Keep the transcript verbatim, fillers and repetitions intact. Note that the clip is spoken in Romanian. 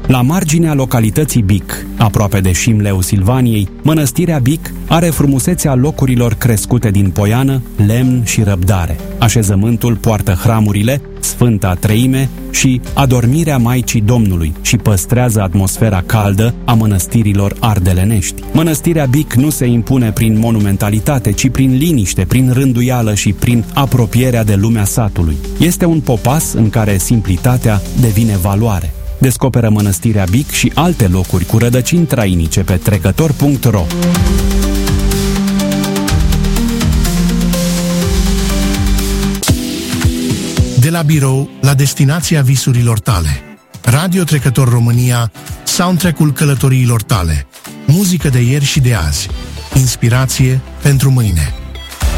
La marginea localității Bic, aproape de Șimleu Silvaniei, Mănăstirea Bic are frumusețea locurilor crescute din poiană, lemn și răbdare. Așezământul poartă hramurile, Sfânta Treime și adormirea Maicii Domnului și păstrează atmosfera caldă a mănăstirilor ardelenești. Mănăstirea Bic nu se impune prin monumentalitate, ci prin liniște, prin rânduială și prin apropierea de lumea satului. Este un popas în care simplitatea devine valoare. Descoperă Mănăstirea Bic și alte locuri cu rădăcini trainice pe trecător punct ro. De la birou la destinația visurilor tale. Radio Trecător România, soundtrack-ul călătoriilor tale. Muzică de ieri și de azi. Inspirație pentru mâine.